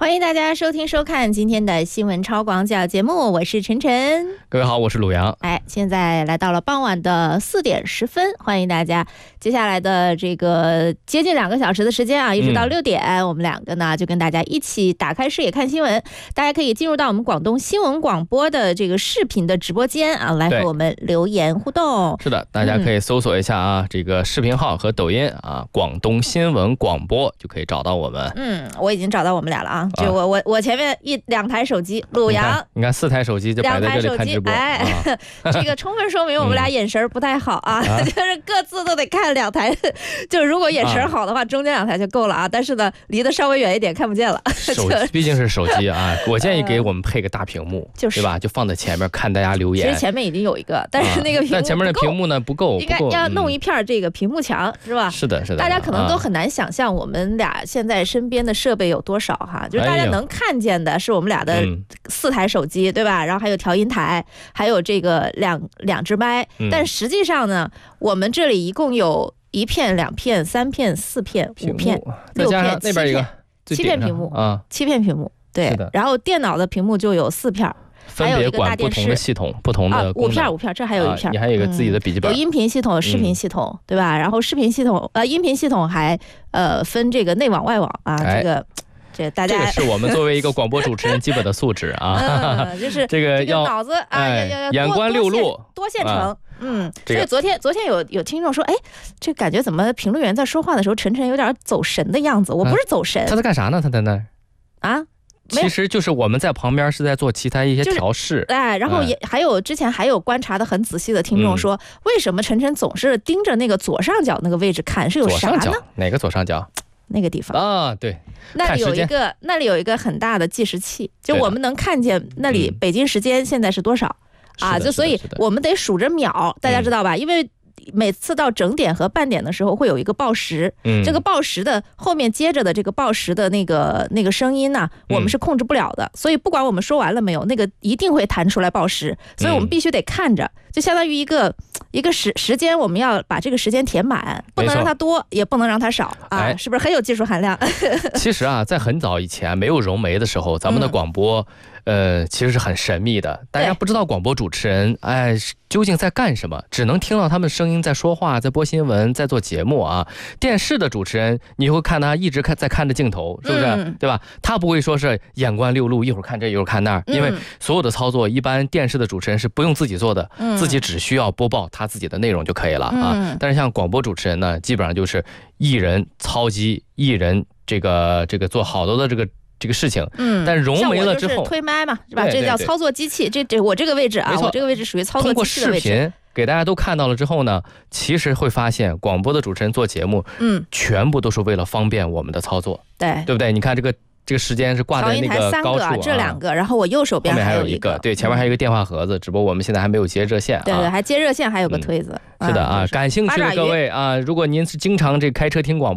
欢迎大家收听收看今天的新闻超广角节目，我是晨晨。 各位好，我是鲁阳。 现在来到了傍晚的4点10分，欢迎大家。接下来的这个接近2个小时的时间啊，一直到6点，我们两个呢就跟大家一起打开视野看新闻。大家可以进入到我们广东新闻广播的这个视频的直播间啊，来和我们留言互动。 是的，大家可以搜索一下啊，这个视频号和抖音啊，广东新闻广播就可以找到我们。 我已经找到我们俩了啊，就我前面2台手机，鲁阳， 你看4台手机就摆在这里看直播。 这个充分说明我们俩眼神不太好啊，就是各自都得看2台，就如果眼神好的话，中间2台就够了啊。但是呢，离得稍微远一点看不见了。 手机毕竟是手机啊，我建议给我们配个大屏幕，对吧？就放在前面看大家留言。 其实前面已经有一个，但是那个屏幕但前面的屏幕呢不够， 应该要弄一片这个屏幕墙，是吧？ 是的，是的。 大家可能都很难想象我们俩现在身边的设备有多少哈，就是大家能看见的是我们俩的4台手机，对吧？然后还有调音台，还有这个两只麦，但实际上呢，我们这里一共有1片、2片、3片、4片、5片、6片、 那边一个 7片屏幕啊，7片屏幕，对。然后电脑的屏幕就有4片。 分别管不同的系统，不同的功能。 5片，这还有1片。 你还有一个自己的笔记本。 有音频系统，有视频系统，对吧？然后视频系统，音频系统还分这个内网外网啊，这大家。 这个是我们作为一个广播主持人基本的素质啊， 就是这个要脑子啊，要眼观六路， 多线程。所以昨天有听众说，哎，这感觉怎么评论员在说话的时候，晨晨有点走神的样子。我不是走神， 他在干啥呢？他在那儿啊？ 其实就是我们在旁边是在做其他一些调试， 然后也还有之前还有观察的很仔细的听众说，为什么晨晨总是盯着那个左上角那个位置看，是有啥呢？ 哪个左上角？ 那个地方啊，对， 那里有一个很大的计时器，就我们能看见那里北京时间现在是多少啊？就所以我们得数着秒，大家知道吧？因为每次到整点和半点的时候会有一个报时，这个报时的后面接着的这个报时的那个声音呢，我们是控制不了的，所以不管我们说完了没有，那个一定会弹出来报时，所以我们必须得看着，就相当于一个时间，我们要把这个时间填满，不能让它多，也不能让它少啊，是不是很有技术含量？ 其实啊，在很早以前没有融媒的时候，咱们的广播其实是很神秘的，大家不知道广播主持人究竟在干什么，只能听到他们声音在说话，在播新闻，在做节目啊。电视的主持人你会看他一直在看着镜头，是不是？对吧？他不会说是眼观六路，一会儿看这一会儿看那儿，因为所有的操作一般电视的主持人是不用自己做的，自己只需要播报他自己的内容就可以了啊。但是像广播主持人呢，基本上就是一人操机，一人这个做好多的这个事情，但融媒了之后， 像我就是推麦嘛，是吧？这叫操作机器，这我这个位置啊，我这个位置属于操作机器的位置。 通过视频给大家都看到了之后呢，其实会发现广播的主持人做节目，全部都是为了方便我们的操作，对不对？你看这个时间是挂在那个高处啊， 这2个，然后我右手边还有一个，对，前面还有一个电话盒子，只不过我们现在还没有接热线啊。 对，还接热线，还有个推子。 是的啊，感兴趣的各位啊，如果您是经常开车听广播。